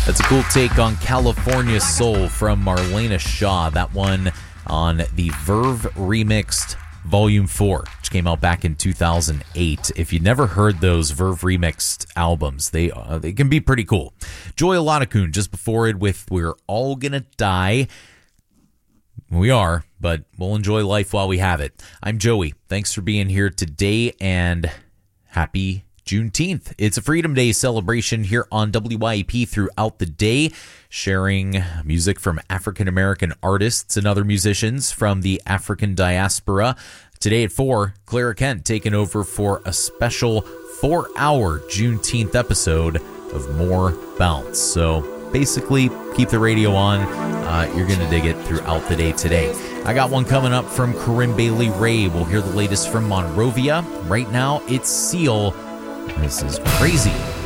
That's a cool take on California Soul from Marlena Shaw. That one on the Verve Remixed Volume 4, which came out back in 2008. If you never heard those Verve Remixed albums, they can be pretty cool. Joy Oladokun just before it with We're All Gonna Die. We are, but we'll enjoy life while we have it. I'm Joey. Thanks for being here today, and happy Juneteenth. It's a Freedom Day celebration here on WYAP throughout the day, sharing music from African-American artists and other musicians from the African diaspora. Today at 4, Clara Kent taking over for a special 4-hour Juneteenth episode of More Bounce. So basically, keep the radio on. You're going to dig it throughout the day today. I got one coming up from Corinne Bailey Rae. We'll hear the latest from Monrovia. Right now, it's Seal. This is Crazy.